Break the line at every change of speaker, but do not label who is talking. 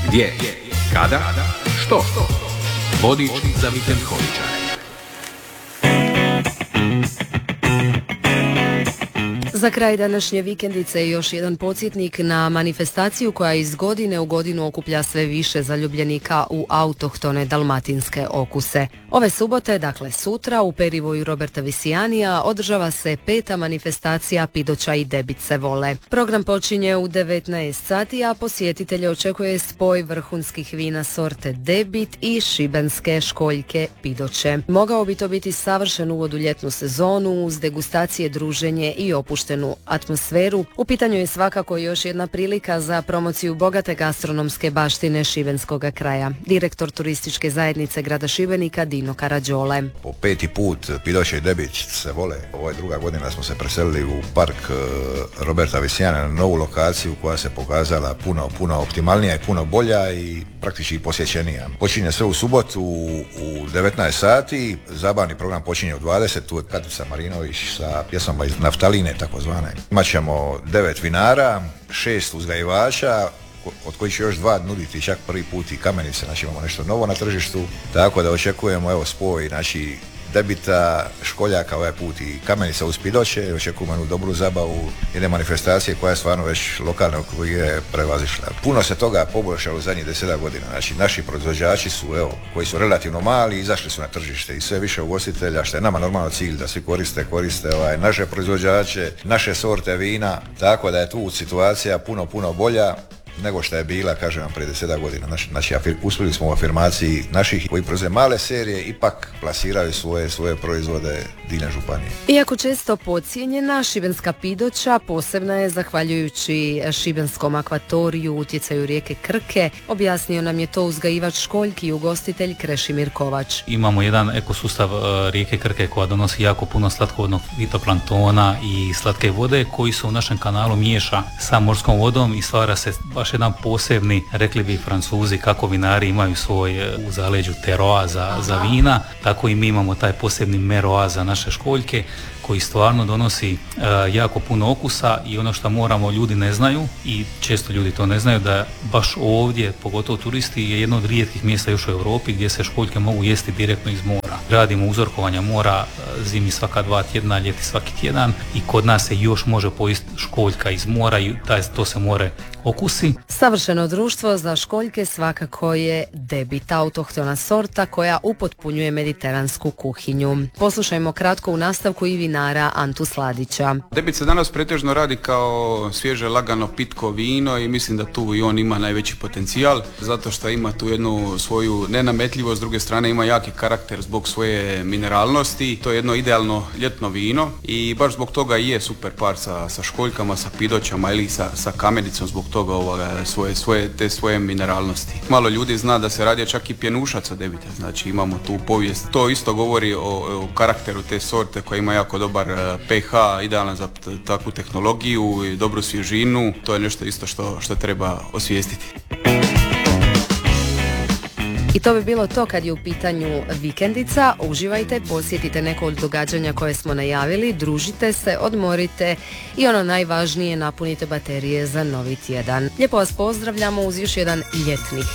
Gdje? Kada? Što? Vodič za vikend holičare.
Za kraj današnje vikendice još jedan podsjetnik na manifestaciju koja iz godine u godinu okuplja sve više zaljubljenika u autohtone dalmatinske okuse. Ove subote, dakle sutra, u perivoju Roberta Visianija održava se 5. manifestacija Pidoća i Debit se vole. Program počinje u 19 sati, a posjetitelje očekuje spoj vrhunskih vina sorte Debit i šibenske školjke Pidoće. Mogao bi to biti savršen uvod u ljetnu sezonu uz degustacije, druženje i opuštenu atmosferu. U pitanju je svakako još jedna prilika za promociju bogate gastronomske baštine šibenskog kraja. Direktor turističke zajednice grada Šibenika Dino Karađole.
Po 5. put Pidoće i Debit se vole. Ovo je druga godina smo se preselili u park Roberta Visiana na novu lokaciju koja se pokazala puno optimalnija i puno bolja i praktički posjećenija. Počinje sve u subotu u 19 sati, zabavni program počinje u 20, tu je Katica Marinović sa pjesmama iz naftaline takozvane. Imat ćemo 9 vinara, 6 uzgajivača, od kojih će još 2 nuditi čak prvi put i kamenice, znači imamo nešto novo na tržištu, tako da očekujemo spoj, znači Debita, školjaka ovaj put i kamenica uz Pidoće, očekujemo jednu dobru zabavu, jedne manifestacije koja je stvarno već lokalne okvire prevazišla. Puno se toga poboljšalo u zadnjih 10 godina, znači naši proizvođači su, koji su relativno mali, izašli su na tržište i sve više ugostitelja, što je nama normalno cilj da svi koriste naše proizvođače, naše sorte vina, tako da je tu situacija puno bolja nego što je bila, kažem vam, prije 10 godina. Znači, uspjeli smo u afirmaciji naših koji proizvode male serije, ipak plasiraju svoje proizvode diljem županije.
Iako često podcijenjena, šibenska Pidoća posebna je zahvaljujući šibenskom akvatoriju, utjecaju rijeke Krke. Objasnio nam je to uzgajivač školjki i ugostitelj Krešimir Kovač.
Imamo jedan ekosustav rijeke Krke koja donosi jako puno slatkovodnog fitoplanktona i slatke vode koji se u našem kanalu miješa sa morskom vodom i stvara se baš jedan posebni, rekli bi Francuzi, kako vinari imaju svoj u zaleđu teroa za vina, tako i mi imamo taj posebni meroa za naše školjke koji stvarno donosi jako puno okusa i ono što moramo, ljudi ne znaju i često ljudi to ne znaju, da baš ovdje, pogotovo turisti, je jedno od rijetkih mjesta još u Europi gdje se školjke mogu jesti direktno iz mora. Radimo uzorkovanja mora zimi svaka 2 tjedna, ljeti svaki tjedan i kod nas se još može pojesti školjka iz mora i to se more okusi.
Savršeno društvo za školjke svakako je Debit, autohtona sorta koja upotpunjuje mediteransku kuhinju. Poslušajmo kratko u nastavku i vinara Antu Sladića.
Debit se danas pretežno radi kao svježe, lagano, pitko vino i mislim da tu i on ima najveći potencijal, zato što ima tu jednu svoju nenametljivost, s druge strane ima jaki karakter zbog svoje mineralnosti. To je jedno idealno ljetno vino i baš zbog toga i je super par sa školjkama, sa pidoćama ili sa kamenicom zbog toga svoje mineralnosti. Malo ljudi zna da se radi čak i pjenušac od Debita, znači imamo tu povijest. To isto govori o karakteru te sorte koja ima jako dobar pH, idealan za takvu tehnologiju i dobru svježinu. To je nešto isto što treba osvijestiti.
I to bi bilo to kad je u pitanju vikendica. Uživajte, posjetite neko od događanja koje smo najavili, družite se, odmorite i ono najvažnije, napunite baterije za novi tjedan. Lijepo vas pozdravljamo uz još jedan ljetni hit.